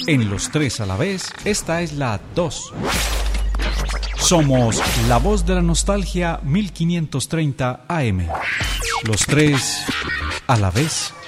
En los tres a la vez, esta es la 2. Somos la voz de la nostalgia 1530 AM. Los tres a la vez.